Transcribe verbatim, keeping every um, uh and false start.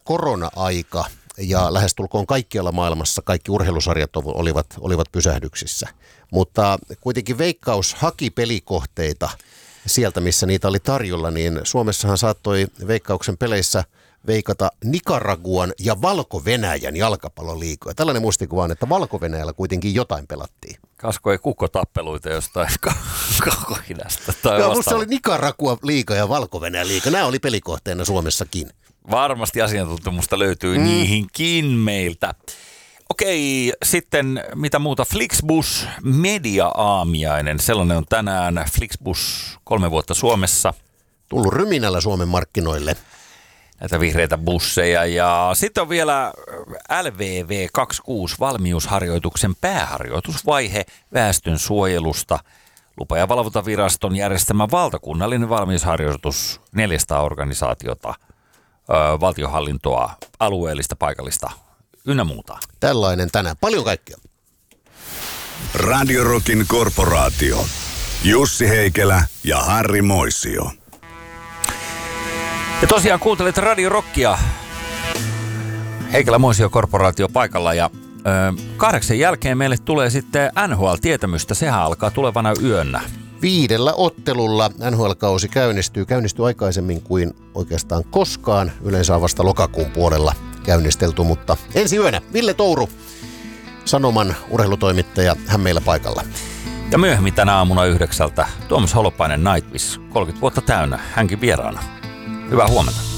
korona-aika ja lähestulkoon kaikkialla maailmassa kaikki urheilusarjat olivat, olivat pysähdyksissä. Mutta kuitenkin Veikkaus haki pelikohteita sieltä, missä niitä oli tarjolla, niin Suomessahan saattoi Veikkauksen peleissä veikata Nicaraguan ja Valko-Venäjän jalkapalloliigoja. Tällainen muistikuva on, että Valko-Venäjällä kuitenkin jotain pelattiin. Kasko ei kukkotappeluita jostain Kaukoidästä tai Joo, vastaavaa. musta oli Nicaragua liiga ja Valko-Venäjän liiga. Nämä oli pelikohteena Suomessakin. Varmasti asiantuntemusta löytyy mm. niihinkin meiltä. Okei, sitten mitä muuta? Flixbus media-aamiainen. Sellainen on tänään. Flixbus kolme vuotta Suomessa. Tullut ryminällä Suomen markkinoille. Näitä vihreitä busseja. Ja sitten on vielä L V V kaksikymmentäkuusi valmiusharjoituksen pääharjoitusvaihe väestön suojelusta. Lupa- ja valvontaviraston järjestämä valtakunnallinen valmiusharjoitus neljäsataa organisaatiota, ö, valtionhallintoa, alueellista, paikallista ynnä muuta. Tällainen tänään. Paljon kaikkea. Radio Rockin korporaatio. Jussi Heikelä ja Harri Moisio. Ja tosiaan kuuntelet Radio Rockia. Heikelä Moisio korporaatio paikalla ja ö, kahdeksan jälkeen meille tulee sitten N H L-tietämystä. Sehän alkaa tulevana yönä. Viidellä ottelulla N H L-kausi käynnistyy. Käynnistyy aikaisemmin kuin oikeastaan koskaan. Yleensä on vasta lokakuun puolella käynnistelty, mutta ensi yönä Ville Touru, Sanoman urheilutoimittaja, hän meillä paikalla. Ja myöhemmin tänä aamuna yhdeksältä Tuomas Holopainen Nightwish, kolmekymmentä vuotta täynnä, hänkin vieraana. Hyvää huomenta.